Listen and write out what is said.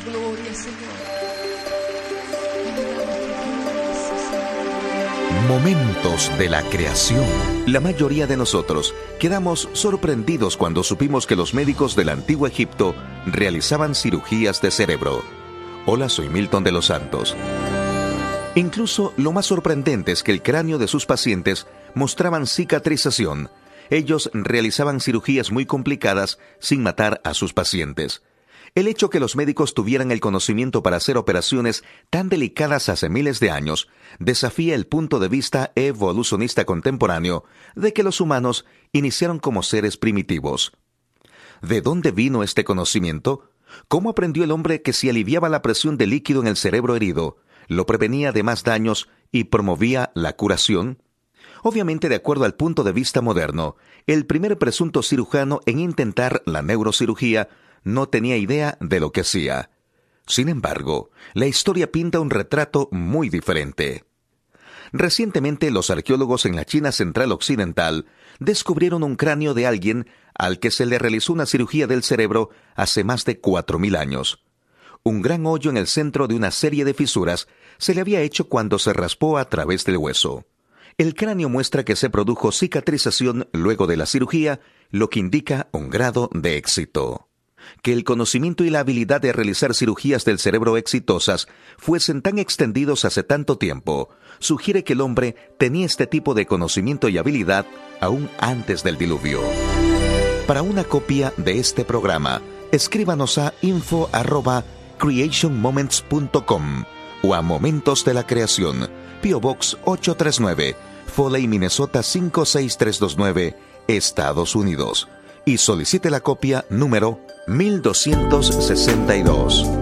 gloria, Señor. Momentos de la creación. La mayoría de nosotros quedamos sorprendidos cuando supimos que los médicos del antiguo Egipto realizaban cirugías de cerebro. Hola, soy Milton de los Santos. Incluso lo más sorprendente es que el cráneo de sus pacientes mostraban cicatrización. Ellos realizaban cirugías muy complicadas sin matar a sus pacientes. El hecho que los médicos tuvieran el conocimiento para hacer operaciones tan delicadas hace miles de años desafía el punto de vista evolucionista contemporáneo de que los humanos iniciaron como seres primitivos. ¿De dónde vino este conocimiento? ¿Cómo aprendió el hombre que si aliviaba la presión de líquido en el cerebro herido, lo prevenía de más daños y promovía la curación? Obviamente, de acuerdo al punto de vista moderno, el primer presunto cirujano en intentar la neurocirugía no tenía idea de lo que hacía. Sin embargo, la historia pinta un retrato muy diferente. Recientemente, los arqueólogos en la China Central Occidental descubrieron un cráneo de alguien al que se le realizó una cirugía del cerebro hace más de 4.000 años. Un gran hoyo en el centro de una serie de fisuras se le había hecho cuando se raspó a través del hueso. El cráneo muestra que se produjo cicatrización luego de la cirugía, lo que indica un grado de éxito. Que el conocimiento y la habilidad de realizar cirugías del cerebro exitosas fuesen tan extendidos hace tanto tiempo, sugiere que el hombre tenía este tipo de conocimiento y habilidad aún antes del diluvio. Para una copia de este programa, escríbanos a info@creationmoments.com o a Momentos de la Creación, P.O. Box 839, Foley, Minnesota 56329, Estados Unidos. Y solicite la copia número 1262.